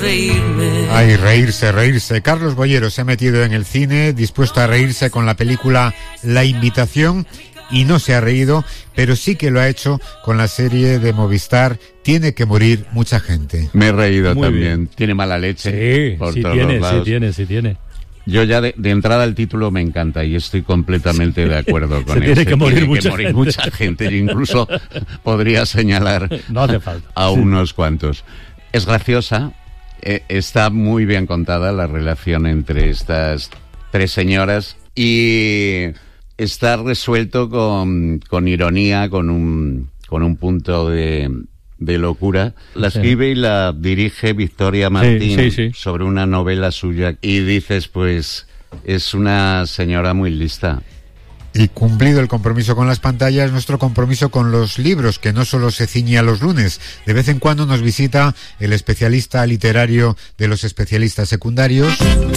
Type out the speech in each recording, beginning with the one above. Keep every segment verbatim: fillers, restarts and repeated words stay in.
reírme. Ay, reírse, reírse. Carlos Boyero se ha metido en el cine, dispuesto a reírse con la película La Invitación, y no se ha reído, pero sí que lo ha hecho con la serie de Movistar Tiene que morir mucha gente. Me he reído Muy también. bien. Tiene mala leche. Sí, por sí todos tiene, lados. sí tiene, sí tiene. Yo ya de, de entrada el título me encanta y estoy completamente de acuerdo con Se él. tiene que morir tiene mucha que morir gente. mucha gente. Yo incluso podría señalar No hace falta. a unos cuantos. Es graciosa, eh, está muy bien contada la relación entre estas tres señoras y está resuelto con, con ironía, con un, con un punto de, de locura. La Sí. escribe y la dirige Victoria Martín, sí, sí. sobre una novela suya, y dices, pues, es una señora muy lista. Y cumplido el compromiso con las pantallas, nuestro compromiso con los libros, que no solo se ciñe a los lunes. De vez en cuando nos visita el especialista literario de los especialistas secundarios.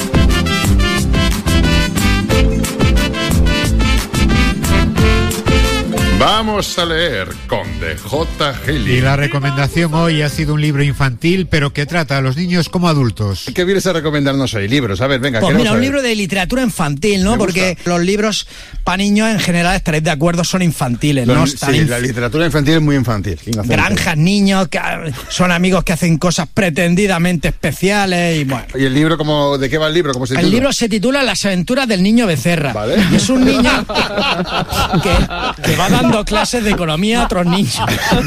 Vamos a leer Conde J. Gili. Y la recomendación hoy ha sido un libro infantil, pero que trata a los niños como adultos. ¿Qué vienes a recomendarnos hoy? Libros, a ver, venga. Pues queremos mira, un saber. libro de literatura infantil, ¿no? Me Porque gusta. los libros para niños en general, estaréis de acuerdo, son infantiles, Los- ¿no? sí, Están inf- la literatura infantil es muy infantil. inocente. Granjas, niños, que ah, son amigos que hacen cosas pretendidamente especiales y bueno. ¿Y el libro, cómo, de qué va el libro? ¿Cómo se El titula? libro se titula Las aventuras del niño Becerra. Vale. Y es un niño que, que va dando clases de economía a otros niños.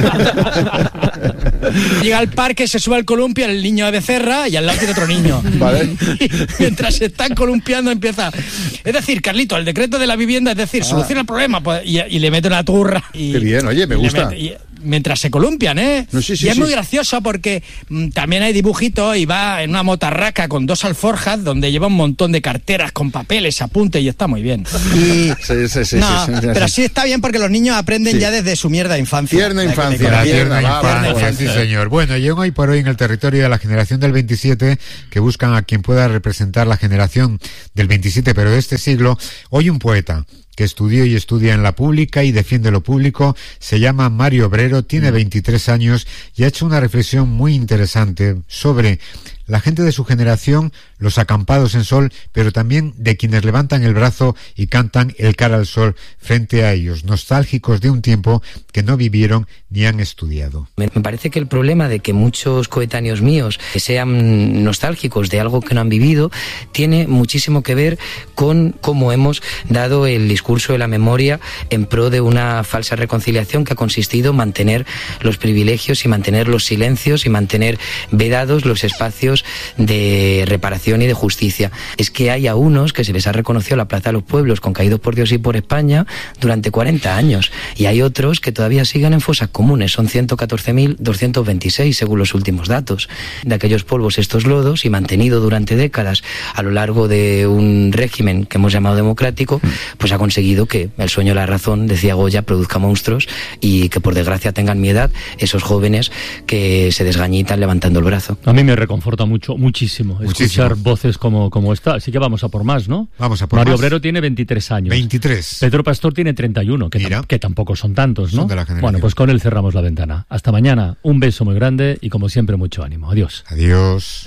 Llega al parque, se sube al columpio el niño de Becerra y al lado tiene otro niño. Vale. Y mientras se están columpiando empieza... Es decir, Carlito, el decreto de la vivienda, es decir, soluciona el problema pues, y, y le mete una turra. Y, Qué bien, oye, me y le gusta. mete- y- mientras se columpian, ¿eh? No, sí, sí, y es sí, muy sí. gracioso porque mm, también hay dibujitos y va en una motarraca con dos alforjas donde lleva un montón de carteras con papeles, apuntes y está muy bien. Y, Sí, sí, sí, no, sí, sí, sí, pero sí. sí está bien porque los niños aprenden Sí. ya desde su mierda infancia. Tierna La- infancia. La Tierna, tierna va, va, infancia, va. sí señor. Bueno, y hoy por hoy en el territorio de la generación del veintisiete, que buscan a quien pueda representar la generación del veintisiete, pero de este siglo, hoy un poeta que estudió y estudia en la pública y defiende lo público, se llama Mario Obrero, tiene veintitrés años y ha hecho una reflexión muy interesante sobre la gente de su generación, los acampados en sol, pero también de quienes levantan el brazo y cantan el cara al sol frente a ellos, nostálgicos de un tiempo que no vivieron ni han estudiado. Me me parece que el problema de que muchos coetáneos míos sean nostálgicos de algo que no han vivido tiene muchísimo que ver con cómo hemos dado el discurso de la memoria en pro de una falsa reconciliación que ha consistido en mantener los privilegios y mantener los silencios y mantener vedados los espacios de reparación y de justicia. Es que hay a unos que se les ha reconocido la Plaza de los Pueblos con Caídos por Dios y por España durante cuarenta años y hay otros que todavía siguen en fosas comunes, son ciento catorce mil doscientos veintiséis según los últimos datos. De aquellos polvos estos lodos y mantenido durante décadas a lo largo de un régimen que hemos llamado democrático, pues ha conseguido que el sueño de la razón, decía Goya, produzca monstruos y que por desgracia tengan mi edad esos jóvenes que se desgañitan levantando el brazo. A mí me reconforta mucho, muchísimo, Muchísimo. escuchar voces como, como esta. Así que vamos a por más, ¿no? Vamos a por Mario más. Obrero tiene veintitrés años. veintitrés. Pedro Pastor tiene treinta y uno, que, Mira. tam- que tampoco son tantos, ¿no? Son de la generación. Bueno, pues con él cerramos la ventana. Hasta mañana, un beso muy grande y como siempre mucho ánimo. Adiós. Adiós.